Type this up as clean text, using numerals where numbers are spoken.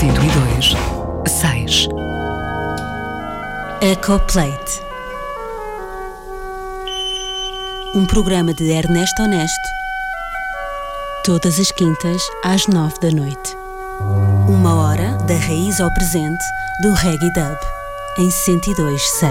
102.6. Ecoplate. Um programa de Ernesto Honesto, todas as quintas às 9 da noite. 1 hora da raiz ao presente do Reggae Dub, em 102.6.